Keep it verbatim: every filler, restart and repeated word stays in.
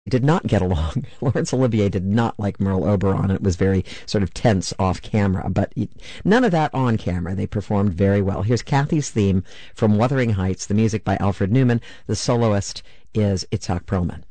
did not get along. Laurence Olivier did not like Merle Oberon, and it was very sort of tense off camera, but none of that on camera. They performed very well. Here's Kathy's theme from Wuthering Heights, the music by Alfred Newman. The soloist is Itzhak Perlman.